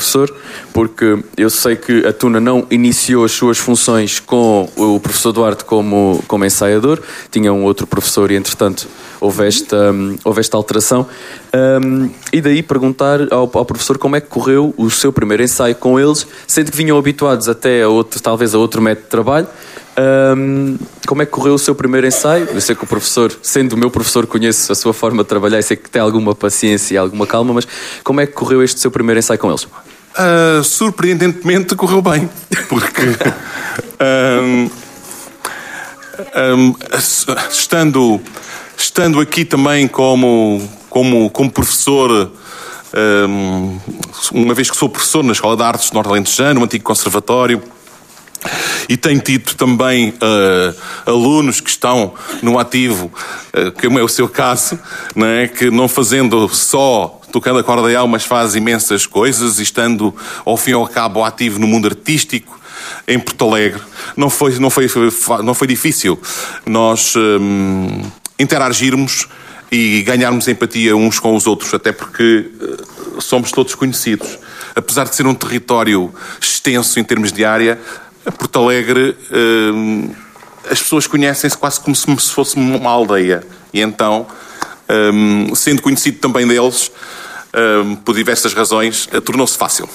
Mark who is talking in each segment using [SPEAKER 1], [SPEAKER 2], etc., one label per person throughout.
[SPEAKER 1] professor, porque eu sei que a Tuna não iniciou as suas funções com o professor Duarte como ensaiador, tinha um outro professor e, entretanto, houve esta alteração. E daí perguntar ao professor como é que correu o seu primeiro ensaio com eles, sendo que vinham habituados até talvez a outro método de trabalho. Como é que correu o seu primeiro ensaio? Eu sei que o professor, sendo o meu professor, conheço a sua forma de trabalhar e sei que tem alguma paciência e alguma calma, mas como é que correu este seu primeiro ensaio com eles?
[SPEAKER 2] Surpreendentemente correu bem, porque estando aqui também como professor, uma vez que sou professor na Escola de Artes do Norte Alentejano, um antigo conservatório, e tenho tido também alunos que estão no ativo, como é o seu caso, não é? Que não fazendo só tocando acordeão, mas faz imensas coisas e estando ao fim e ao cabo ativo no mundo artístico em Porto Alegre. Não foi difícil nós interagirmos e ganharmos empatia uns com os outros, até porque somos todos conhecidos. Apesar de ser um território extenso em termos de área, Porto Alegre, as pessoas conhecem-se quase como se fosse uma aldeia. E então, sendo conhecido também deles, por diversas razões, tornou-se fácil.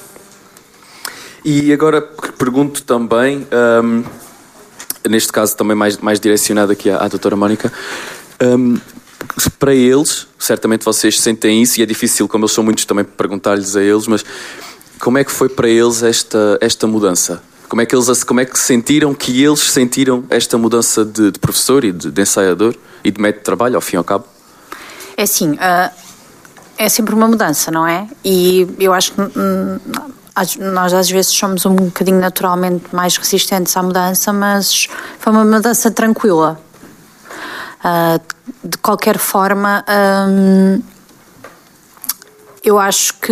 [SPEAKER 1] E agora pergunto também, neste caso também mais direcionado aqui à doutora Mónica, para eles, certamente vocês sentem isso, e é difícil, como eles são muitos, também perguntar-lhes a eles, mas como é que foi para eles esta mudança? Como é que sentiram esta mudança de professor e de ensaiador e de método de trabalho, ao fim e ao cabo?
[SPEAKER 3] É assim, é sempre uma mudança, não é? E eu acho que nós às vezes somos um bocadinho naturalmente mais resistentes à mudança, mas foi uma mudança tranquila. De qualquer forma, eu acho que,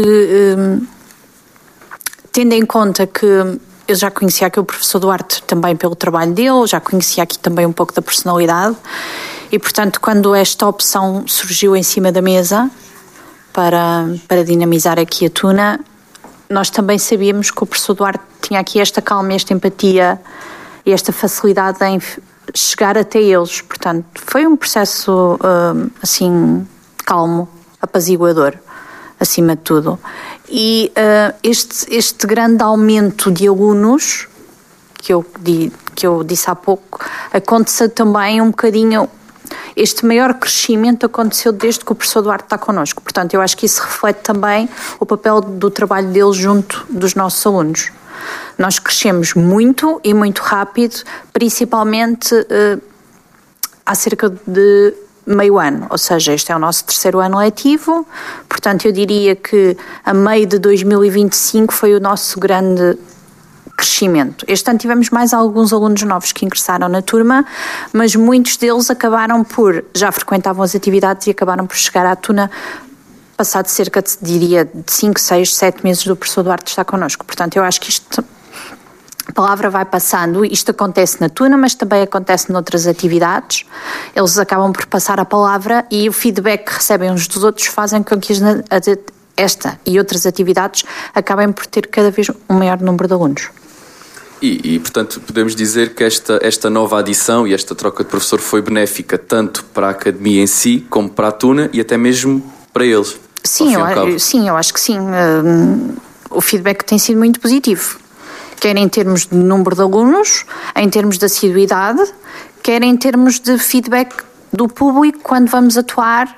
[SPEAKER 3] tendo em conta que eu já conhecia aqui o professor Duarte também pelo trabalho dele, já conhecia aqui também um pouco da personalidade, e portanto quando esta opção surgiu em cima da mesa para dinamizar aqui a Tuna, nós também sabíamos que o professor Duarte tinha aqui esta calma, esta empatia e esta facilidade em chegar até eles. Portanto, foi um processo assim calmo, apaziguador, acima de tudo. E este grande aumento de alunos que eu disse há pouco aconteceu também um bocadinho. Este maior crescimento aconteceu desde que o professor Duarte está connosco. Portanto, eu acho que isso reflete também o papel do trabalho dele junto dos nossos alunos. Nós crescemos muito e muito rápido, principalmente há cerca de meio ano, ou seja, este é o nosso terceiro ano letivo, portanto eu diria que a meio de 2025 foi o nosso grande crescimento. Este ano tivemos mais alguns alunos novos que ingressaram na turma, mas muitos deles já frequentavam as atividades e acabaram por chegar à Tuna passado cerca de 5, 6, 7 meses do professor Duarte estar connosco. Portanto, eu acho que a palavra vai passando, isto acontece na Tuna, mas também acontece noutras atividades. Eles acabam por passar a palavra e o feedback que recebem uns dos outros fazem com que esta e outras atividades acabem por ter cada vez um maior número de alunos.
[SPEAKER 1] E portanto, podemos dizer que esta nova adição e esta troca de professor foi benéfica tanto para a academia em si, como para a Tuna e até mesmo para eles.
[SPEAKER 3] Sim, eu acho que sim. O feedback tem sido muito positivo. Quer em termos de número de alunos, em termos de assiduidade, quer em termos de feedback do público quando vamos atuar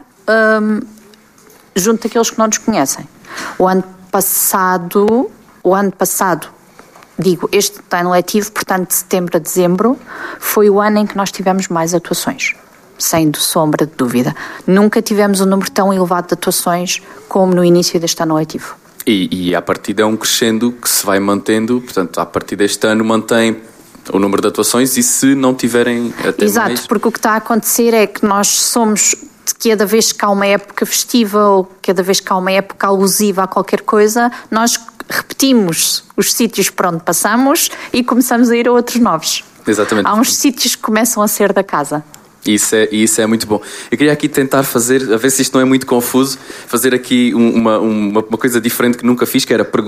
[SPEAKER 3] junto daqueles que não nos conhecem. Este ano letivo, portanto, de setembro a dezembro, foi o ano em que nós tivemos mais atuações, sem sombra de dúvida. Nunca tivemos um número tão elevado de atuações como no início deste ano letivo.
[SPEAKER 1] E a partir é um crescendo que se vai mantendo, portanto, a partir deste ano mantém o número de atuações e se não tiverem até
[SPEAKER 3] Exato,
[SPEAKER 1] mais...
[SPEAKER 3] porque o que está a acontecer é que nós somos, cada vez que há uma época festiva ou cada vez que há uma época alusiva a qualquer coisa, nós repetimos os sítios por onde passamos e começamos a ir a outros novos.
[SPEAKER 1] Exatamente.
[SPEAKER 3] Há uns sítios que começam a ser da casa.
[SPEAKER 1] Isso é muito bom. Eu queria aqui tentar fazer, a ver se isto não é muito confuso, fazer aqui uma coisa diferente que nunca fiz, que era perguntar